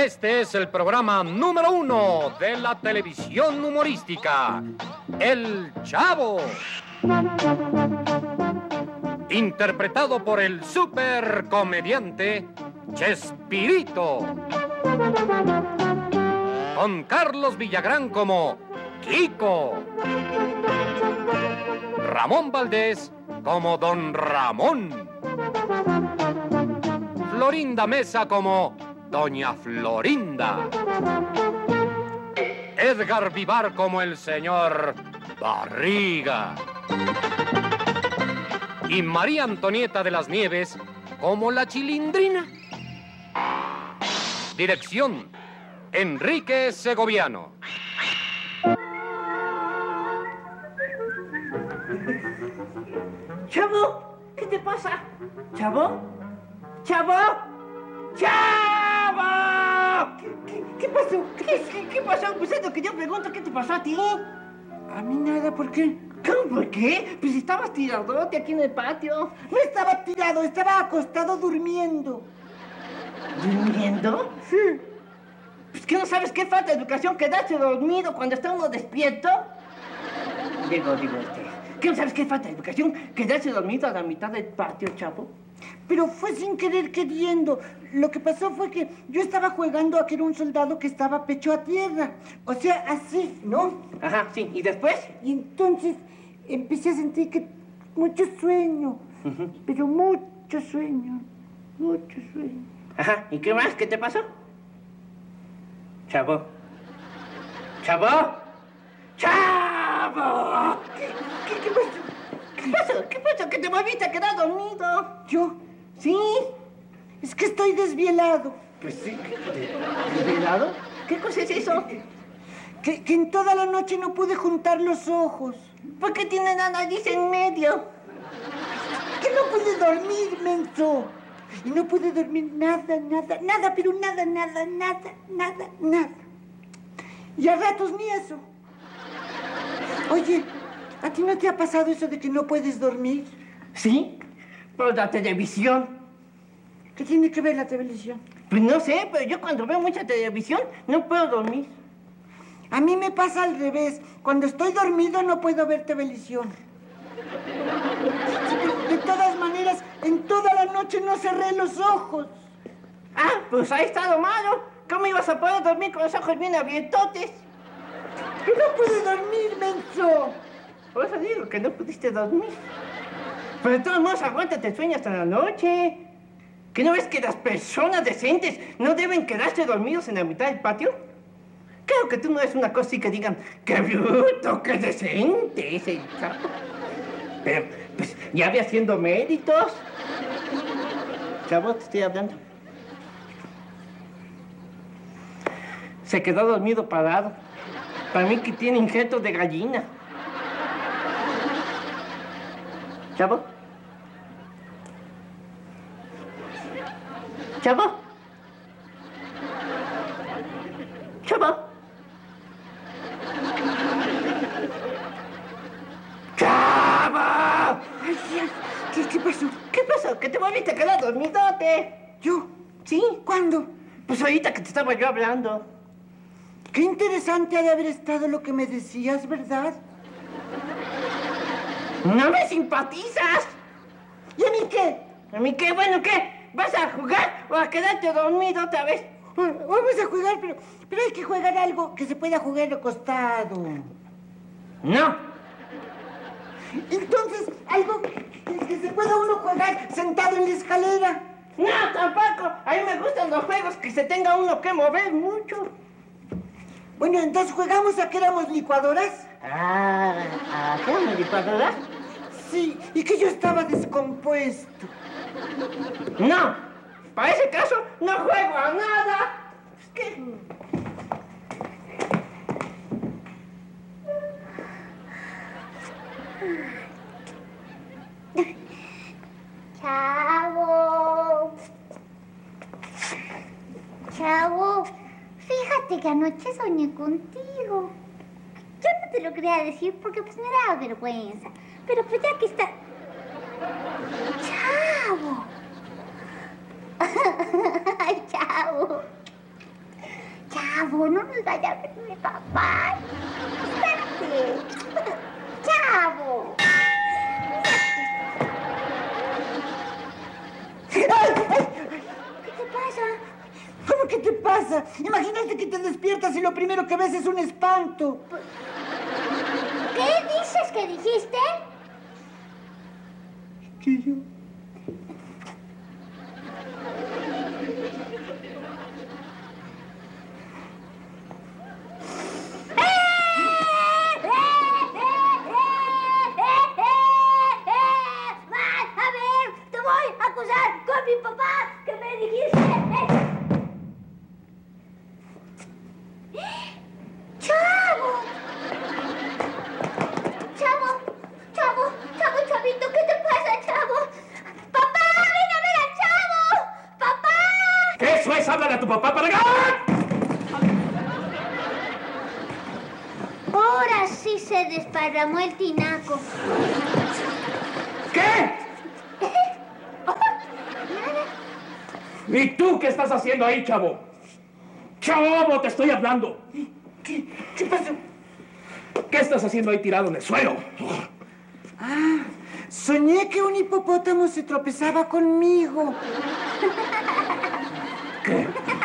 Este es el programa número 1 de la televisión humorística, El Chavo. Interpretado por el supercomediante Chespirito. Con Carlos Villagrán como Kiko. Ramón Valdés como Don Ramón. Florinda Mesa como Doña Florinda. Edgar Vivar como el señor Barriga. Y María Antonieta de las Nieves como la Chilindrina. Dirección: Enrique Segoviano. Chavo, ¿qué te pasa? ¿Chavo? ¿Chavo? ¡Chavo! ¿Qué pasó? ¿Qué pasó? Pues es lo que yo pregunto, ¿qué te pasó a ti? A mí nada, ¿por qué? ¿Cómo por qué? Pues estabas tiradote aquí en el patio. No estaba tirado, estaba acostado durmiendo. ¿Durmiendo? Sí. Pues que no sabes qué falta de educación quedarse dormido cuando está uno despierto. ¿Qué no sabes qué falta de educación quedarse dormido a la mitad del patio, Chavo? Pero fue sin querer queriendo. Lo que pasó fue que yo estaba jugando a que era un soldado que estaba pecho a tierra. O sea, así, ¿no? Ajá, sí. ¿Y después? Y entonces empecé a sentir que mucho sueño. Pero mucho sueño. Mucho sueño. Ajá. ¿Y qué más? ¿Qué te pasó? Chavo. ¡Chavo! ¡Chavo! ¿Qué pasó? ¿Qué pasó? ¿Que te volviste a quedar dormido? ¿Yo? ¿Sí? Es que estoy desvielado. Pues sí. ¿Desvelado? ¿Qué cosa es eso? Que en toda la noche no pude juntar los ojos. ¿Por qué tiene la nariz en medio? Que no pude dormir, menso. Y no pude dormir nada, pero nada. Y a ratos ni eso. Oye, ¿a ti no te ha pasado eso de que no puedes dormir? ¿Sí? Por la televisión. ¿Qué tiene que ver la televisión? Pues no sé, pero yo cuando veo mucha televisión no puedo dormir. A mí me pasa al revés. Cuando estoy dormido no puedo ver televisión. De todas maneras, en toda la noche no cerré los ojos. Ah, pues ahí está lo malo. ¿Cómo ibas a poder dormir con los ojos bien abiertotes? Que no pude dormir, menso. Por eso digo que no pudiste dormir. Pero de todos modos, aguántate el sueño hasta la noche. ¿Que no ves que las personas decentes no deben quedarse dormidos en la mitad del patio? Claro que tú no eres una cosa así que digan, ¡qué bruto, qué decente ese Chapo! Pero, pues, ya ve haciendo méritos. Chavo, te estoy hablando. Se quedó dormido parado. Para mí que tiene injertos de gallina. ¿Chavo? ¿Chavo? ¿Chavo? ¡Chavo! Ay, ¿qué pasó? ¿Qué pasó? ¿Que te volviste a quedar dormidote? ¿Yo? ¿Sí? ¿Cuándo? Pues ahorita que te estaba yo hablando. Qué interesante ha de haber estado lo que me decías, ¿verdad? ¡No me simpatizas! ¿Y a mí qué? ¿A mí qué? Bueno, ¿qué? ¿Vas a jugar o a quedarte dormido otra vez? Vamos a jugar, pero hay que jugar algo que se pueda jugar acostado. No. Entonces, algo que se pueda uno jugar sentado en la escalera. No, tampoco. A mí me gustan los juegos que se tenga uno que mover mucho. Bueno, entonces jugamos a que éramos licuadoras. ¿A qué me licuadora? Sí, y que yo estaba descompuesto. No. Para ese caso, no juego a nada. ¿Qué? Chavo, fíjate que anoche soñé contigo. Yo no te lo quería decir porque pues me daba vergüenza. Pero pues ya que está... Chavo. Ay, Chavo. Chavo, no nos vaya a ver mi papá. Espérate. Chavo. ¡Ay, ay! ¿Qué te pasa? ¿Cómo que te pasa? Imagínate que te despiertas y lo primero que ves es un espanto. ¿Qué dices que dijiste? ¿Qué yo? A ver, te voy a acusar con mi papá que me dijiste. ¡Chavo! Chavito, ¿qué te pasa, Chavo? ¡Papá, ven a ver al Chavo! ¡Papá! ¿Qué eso es? ¡Háblale a tu papá para acá! Ahora sí se desparramó el tinaco. ¿Qué? ¿Y tú qué estás haciendo ahí, chavo? ¡Chavo, te estoy hablando! ¿Qué pasó? ¿Qué estás haciendo ahí tirado en el suelo? Ah, soñé que un hipopótamo se tropezaba conmigo. ¿Qué?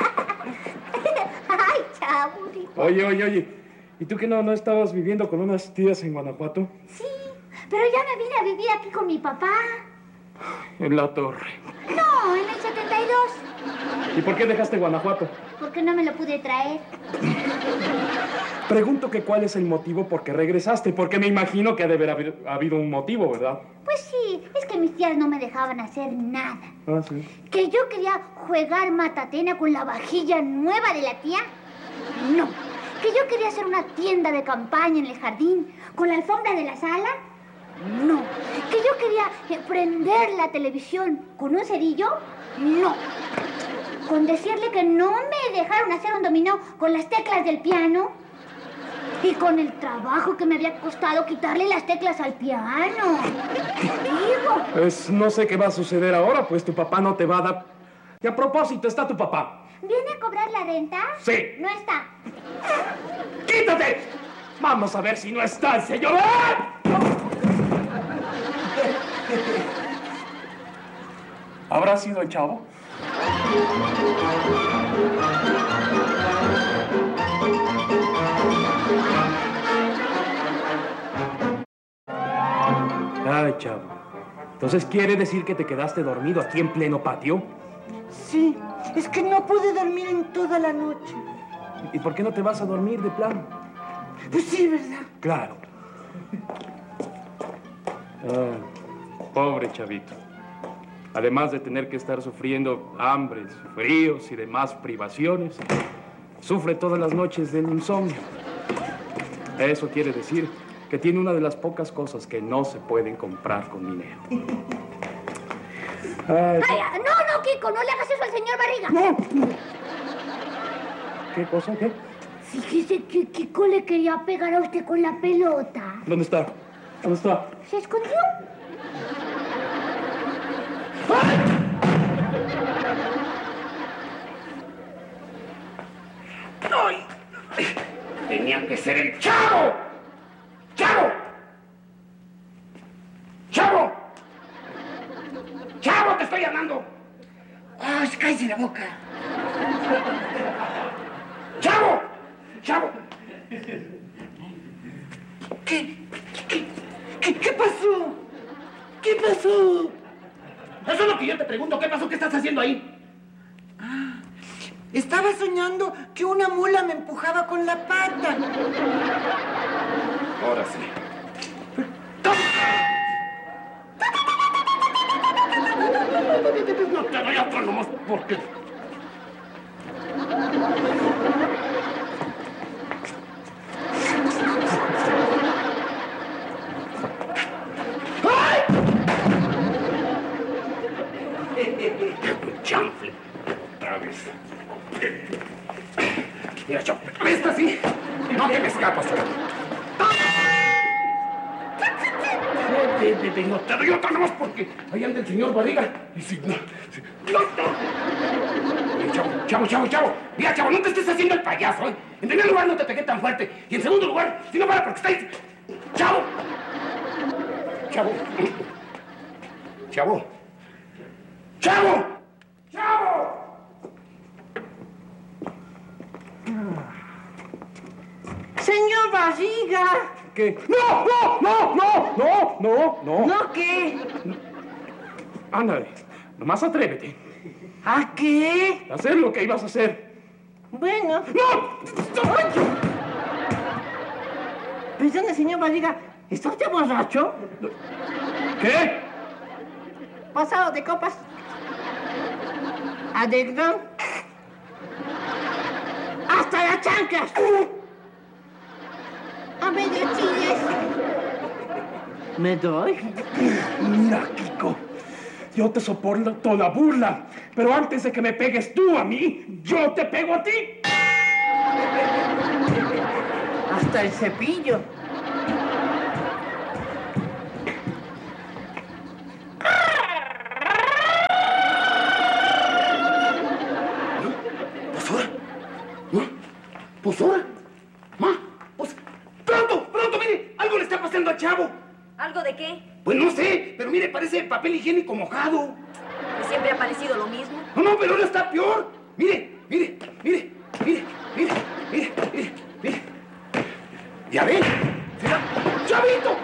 ¡Ay, Chavo! Oye. ¿Y tú que no estabas viviendo con unas tías en Guanajuato? Sí, pero ya me vine a vivir aquí con mi papá. En la torre. No, en el 72. ¿Y por qué dejaste Guanajuato? Porque no me lo pude traer. Pregunto que cuál es el motivo por qué regresaste, porque me imagino que ha de haber habido un motivo, ¿verdad? Pues sí, es que mis tías no me dejaban hacer nada. Ah, sí. ¿Que yo quería jugar matatena con la vajilla nueva de la tía? No. ¿Que yo quería hacer una tienda de campaña en el jardín con la alfombra de la sala? No. ¿Que yo quería prender la televisión con un cerillo? No. ¿Con decirle que no me dejaron hacer un dominó con las teclas del piano? Y con el trabajo que me había costado quitarle las teclas al piano. Digo. Pues no sé qué va a suceder ahora, pues tu papá no te va a dar... Y a propósito, ¿está tu papá? ¿Viene a cobrar la renta? Sí. No está. ¡Quítate! Vamos a ver si no está el señor. ¿Habrá sido el chavo? Ay, chavo. Entonces, ¿quiere decir que te quedaste dormido aquí en pleno patio? Sí, es que no pude dormir en toda la noche. ¿Y por qué no te vas a dormir de plano? Pues sí, ¿verdad? Claro. Ah, pobre chavito. Además de tener que estar sufriendo hambres, fríos y demás privaciones, sufre todas las noches del insomnio. Eso quiere decir que tiene una de las pocas cosas que no se pueden comprar con dinero. Ay, No, Kiko, no le hagas eso al señor Barriga. no. ¿Qué cosa? ¿Qué? Fíjese que Kiko le quería pegar a usted con la pelota. ¿Dónde está? ¿Dónde está? ¿Se escondió? ¡Ay! Tenía que ser el chavo. ¡Chavo! ¡Chavo! ¡Chavo, te estoy hablando! ¡Ay, cállese la boca! ¡Chavo! ¡Chavo! ¿Qué pasó? ¿Qué pasó? Eso es lo que yo te pregunto. ¿Qué pasó? ¿Qué estás haciendo ahí? Estaba soñando que una mula me empujaba con la pata. Ahora sí. No te doy otro nomás porque... ¡Chanfle! Otra vez. Mira, chavo, esta sí. No te me escapas, chavo. No te doy otra nomás porque ahí anda el señor Barriga. Y si no... Oye, chavo, Chavo. Mira, chavo, no te estés haciendo el payaso, ¿eh? En primer lugar, no te pegué tan fuerte. Y en segundo lugar, si no para porque estáis... ¡Chavo! Señor Barriga. ¿Qué? ¡No! ¿No qué? Ándale, nomás atrévete. ¿A qué? A hacer lo que ibas a hacer. Bueno. ¡No! Perdone, señor Barriga, ¿está usted borracho? ¿Qué? Pasado de copas. Adegdón. Hasta las chanclas. A medio chiles. ¿Me doy? Mira, Kiko, yo te soporto la burla, pero antes de que me pegues tú a mí, yo te pego a ti. Hasta el cepillo. Pues ahora. Pues pronto, mire, algo le está pasando al chavo. ¿Algo de qué? Pues no sé, pero mire, parece papel higiénico mojado. Pues siempre ha parecido lo mismo. No, pero ahora está peor. Mire. ¿Ya ven? ¡Chavito!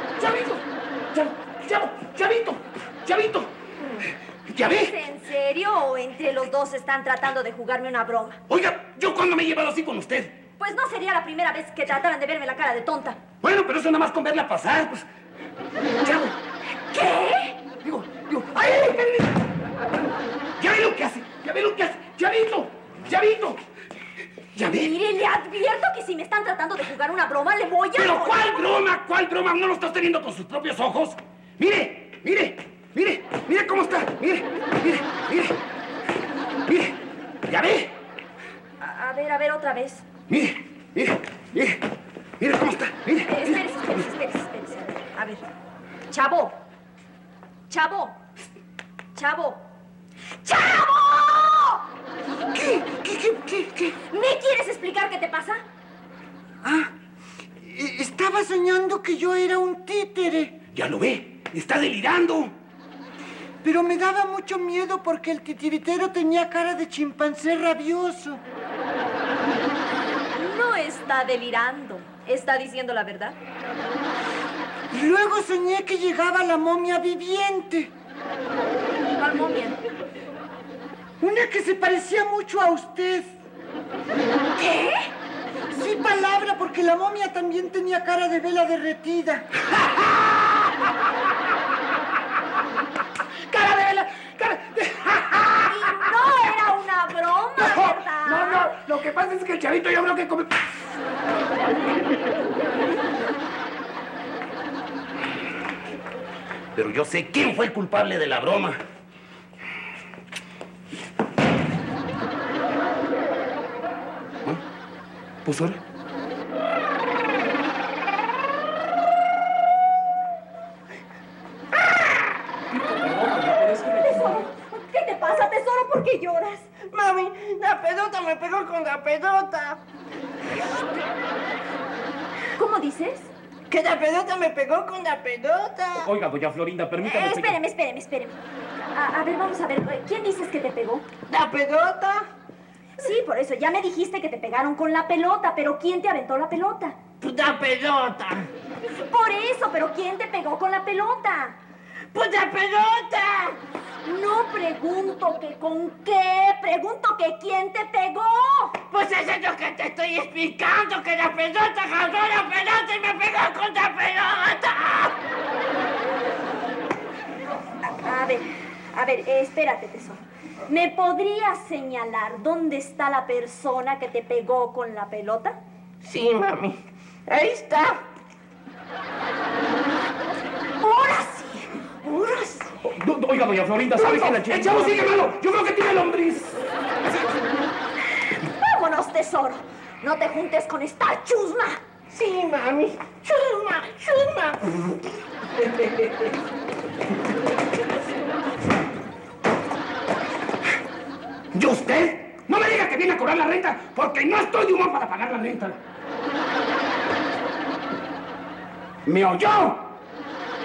¿Ya ve? ¿Es en serio o entre los dos están tratando de jugarme una broma? Oiga, ¿yo cuándo me he llevado así con usted? Pues no sería la primera vez que trataran de verme la cara de tonta. Bueno, pero eso nada más con verla pasar, pues... ¡Chavo! ¿Qué? Digo... ¡Ay! ¿Ya ve lo que hace? ¡Chavito! ¿Ya ve? Mire, le advierto que si me están tratando de jugar una broma, le voy a... ¿Pero cuál broma? ¿No lo estás teniendo con sus propios ojos? Mire cómo está. Mire. ¿Ya ve? A ver, otra vez. Mire cómo está. Mire. Espérese. A ver. ¡Chavo! ¿Qué? ¿Me quieres explicar qué te pasa? Estaba soñando que yo era un títere. Ya lo ve. Está delirando. Pero me daba mucho miedo porque el titiritero tenía cara de chimpancé rabioso. No está delirando. ¿Está diciendo la verdad? Y luego soñé que llegaba la momia viviente. ¿Cuál momia? Una que se parecía mucho a usted. ¿Qué? Sí, palabra, porque la momia también tenía cara de vela derretida. ¡Cara de vela! Y no era una broma, ¿verdad? No. Lo que pasa es que el chavito yo creo que come... Pero yo sé quién fue el culpable de la broma. Pues ahora. ¿Qué te pasa, tesoro? ¿Por qué lloras? Mami, la pedota me pegó con la pedota. ¿Cómo dices? Que la pedota me pegó con la pedota. Oiga, doña Florinda, permítame... Espéreme. A ver, vamos a ver. ¿Quién dices que te pegó? ¿La pedota? Sí, por eso. Ya me dijiste que te pegaron con la pelota, pero ¿quién te aventó la pelota? Pues la pedota. Por eso, pero ¿quién te pegó con la pelota? ¡Pues la pelota! No pregunto que con qué, pregunto que quién te pegó. Pues eso es lo que te estoy explicando, que la pelota jaló la pelota y me pegó con la pelota. A ver, espérate, tesoro. ¿Me podrías señalar dónde está la persona que te pegó con la pelota? Sí, mami. Ahí está. ¡Ahora sí! Oiga, doña Florinda, ¿sabe que la chica... ¡El chavo sigue malo! ¡Yo creo que tiene lombriz! ¡Vámonos, tesoro! No te juntes con esta chusma. Sí, mami. Chusma. ¿Y usted? ¡No me diga que viene a cobrar la renta porque no estoy de humor para pagar la renta. ¿Me oyó?